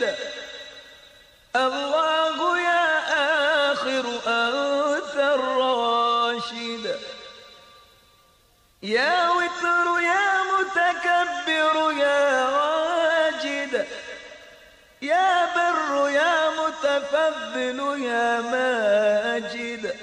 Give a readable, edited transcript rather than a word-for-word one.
واجد. الله يا آخر أنت الراشد. يا وتر يا متكبر يا واجد. يا بر يا متفضل يا ماجد.